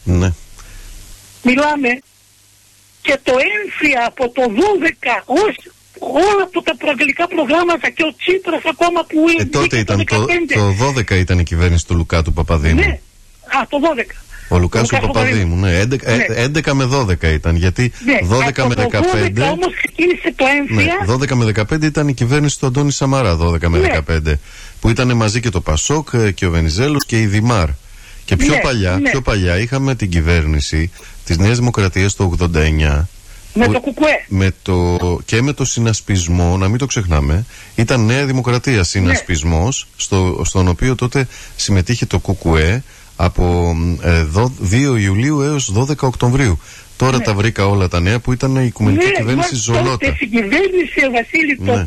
Ναι. Μιλάμε και το έμφυα από το 12 ως όλα από τα προαγγελικά προγράμματα και ο Τσίπρας ακόμα που είναι. Τότε ήταν το 12 ήταν η κυβέρνηση του Λουκά του Παπαδήμου. Ναι, το 12. Ο Λουκάς του Παπαδήμου, ναι. 11 με 12 ήταν, γιατί 12 με 15... Το 12 όμως ξεκίνησε το έμφυα. Ναι, 12 με 15 ήταν η κυβέρνηση του Αντώνη Σαμαρά, 12 με 15. Που ήταν μαζί και το Πασόκ και ο Βενιζέλος και η Δημάρ. Και πιο παλιά είχαμε την κυβέρνηση της Νέας Δημοκρατίας το 89. Με το ΚΚΕ. Και με το συνασπισμό, να μην το ξεχνάμε, ήταν Νέα Δημοκρατία συνασπισμός, στον οποίο τότε συμμετείχε το ΚΚΕ από 2 Ιουλίου έως 12 Οκτωβρίου. Τώρα τα βρήκα όλα τα νέα που ήταν η οικουμενική κυβέρνηση Ζολότα. Τότε στην κυβέρνηση, Βασίλη,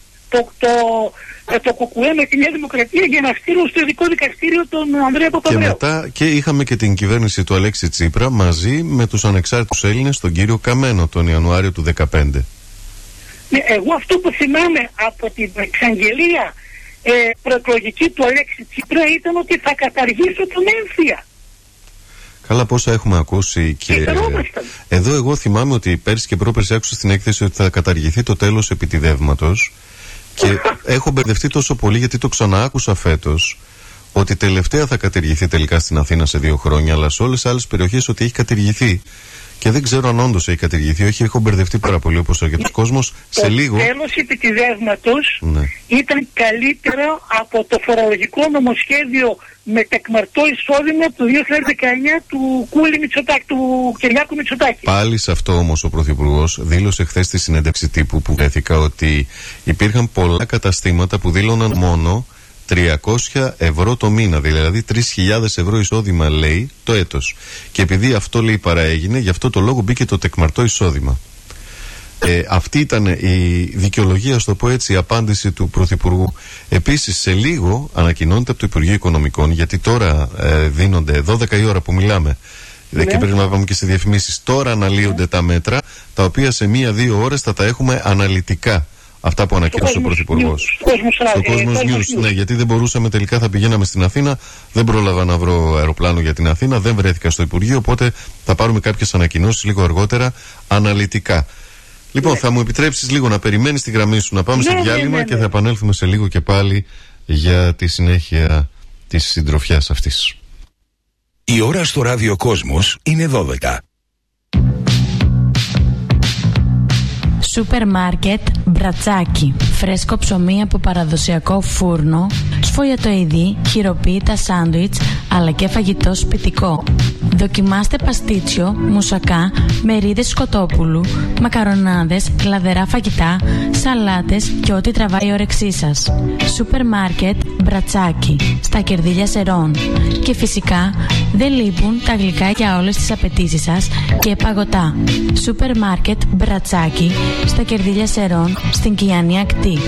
το ΚΚΕ με τη Νέα Δημοκρατία για να στείλουν στο ειδικό δικαστήριο τον Ανδρέα Παπανδρέου. Και μετά είχαμε και την κυβέρνηση του Αλέξη Τσίπρα μαζί με τους ανεξάρτητους Έλληνες, τον κύριο Καμένο, τον Ιανουάριο του 2015. Ναι, εγώ αυτό που θυμάμαι από την εξαγγελία προεκλογική του Αλέξη Τσίπρα ήταν ότι θα καταργήσω τον έμφυα. Καλά, πόσα έχουμε ακούσει και εδώ εγώ θυμάμαι ότι πέρσι και πρόπερσι άκουσα στην έκθεση ότι θα καταργηθεί το τέλος επιτιδεύματος και έχω μπερδευτεί τόσο πολύ γιατί το ξαναάκουσα φέτος ότι τελευταία θα καταργηθεί τελικά στην Αθήνα σε 2 χρόνια, αλλά σε όλες τις άλλες περιοχές ότι έχει καταργηθεί. Και δεν ξέρω αν όντως έχει κατηργηθεί, όχι, έχω μπερδευτεί πάρα πολύ όπως ο κόσμος. Σε λίγο. Το τέλος επιτιδεύματος ήταν καλύτερο από το φορολογικό νομοσχέδιο με τεκμαρτό εισόδημα του 2019 του Κυριάκου Μητσοτάκη. Πάλι σε αυτό όμως ο Πρωθυπουργός δήλωσε χθες στη συνέντευξη τύπου που βρέθηκα ότι υπήρχαν πολλά καταστήματα που δήλωναν μόνο 300 ευρώ το μήνα, δηλαδή 3.000 ευρώ εισόδημα, λέει, το έτος. Και επειδή αυτό, λέει, παραέγινε, γι' αυτό το λόγο μπήκε το τεκμαρτό εισόδημα. Αυτή ήταν η δικαιολογία, στο πω έτσι, η απάντηση του Πρωθυπουργού. Επίσης, σε λίγο ανακοινώνεται από το Υπουργείο Οικονομικών, γιατί τώρα δίνονται 12 η ώρα που μιλάμε, και πρέπει να πάμε και σε διαφημίσεις. Τώρα αναλύονται τα μέτρα, τα οποία σε 1-2 ώρες θα τα έχουμε αναλυτικά. Αυτά που ανακοίνωσε ο Πρωθυπουργός. Στο Κόσμος News, ναι, γιατί δεν μπορούσαμε τελικά, θα πηγαίναμε στην Αθήνα, δεν πρόλαβα να βρω αεροπλάνο για την Αθήνα, δεν βρέθηκα στο Υπουργείο, οπότε θα πάρουμε κάποιες ανακοινώσεις λίγο αργότερα, αναλυτικά. Λοιπόν, θα μου επιτρέψεις λίγο να περιμένεις τη γραμμή σου, να πάμε στο διάλειμμα και θα επανέλθουμε σε λίγο και πάλι για τη συνέχεια της συντροφιάς αυτής. Η ώρα στο Ράδιο Κόσμος είναι 12. Σούπερ μάρκετ Μπρατσάκι. Φρέσκο ψωμί από παραδοσιακό φούρνο, σφολιατοειδή, χειροποίητα σάντουιτς, αλλά και φαγητό σπιτικό. Δοκιμάστε παστίτσιο, μουσακά, μερίδες σκοτόπουλου, μακαρονάδες, κλαδερά φαγητά, σαλάτες και ό,τι τραβάει η όρεξή σας. Σούπερ μάρκετ Μπρατσάκι, στα Κερδίλια Σερών. Και φυσικά δεν λείπουν τα γλυκά για όλες τις απαιτήσεις σας και παγωτά. Σούπερ μάρκετ Μπρατσάκι, στα Κερδίλια Σερών, στην Κιανή Ακτή.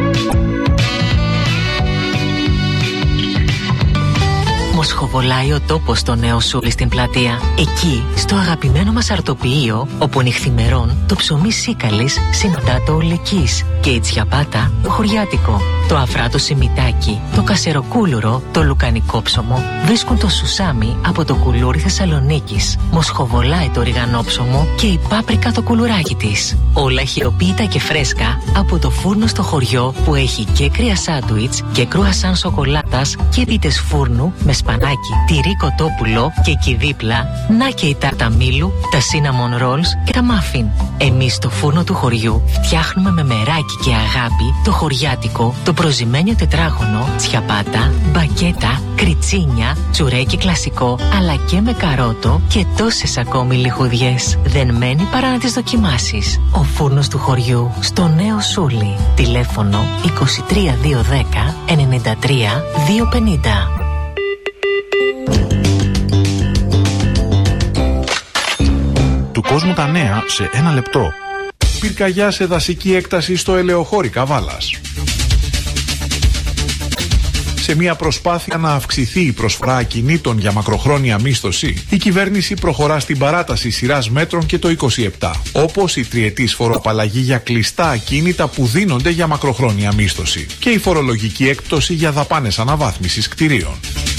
Μοσχοβολάει ο τόπος στο Νέο Σούλι στην πλατεία. Εκεί, στο αγαπημένο μας αρτοποιείο, όπου νυχθημερών το ψωμί σίκαλης συναντά το ολικής και η τσιαπάτα το χωριάτικο. Το αφράτο σιμιτάκι, το κασεροκούλουρο, το λουκανικό ψωμο βρίσκουν το σουσάμι από το κουλούρι Θεσσαλονίκης. Μοσχοβολάει το ριγανόψωμο και η πάπρικα το κουλουράκι της. Όλα χειροποίητα και φρέσκα από το φούρνο στο χωριό που έχει και κρύα σάντουιτς και κρουασάν σοκολάτας και πίτες φούρνου με σπανάκι, τυρί κοτόπουλο και εκεί δίπλα να και η τάρτα μήλου, τα cinnamon rolls και τα muffin. Εμείς στο φούρνο του χωριού φτιάχνουμε με μεράκι και αγάπη το χωριάτικο, το προζυμένιο τετράγωνο, τσιαπάτα, μπακέτα, κριτσίνια, τσουρέκι κλασικό, αλλά και με καρότο και τόσες ακόμη λιχουδιές. Δεν μένει παρά να τις δοκιμάσεις. Ο φούρνος του χωριού στο Νέο Σούλι. Τηλέφωνο 23210 93 250. Του κόσμου τα νέα σε 1 λεπτό. Πυρκαγιά σε δασική έκταση στο Ελαιοχώρι Καβάλας. Σε μια προσπάθεια να αυξηθεί η προσφορά ακινήτων για μακροχρόνια μίσθωση, η κυβέρνηση προχωρά στην παράταση σειράς μέτρων και το 27, όπως η τριετής φοροαπαλλαγή για κλειστά ακίνητα που δίνονται για μακροχρόνια μίσθωση και η φορολογική έκπτωση για δαπάνες αναβάθμισης κτηρίων.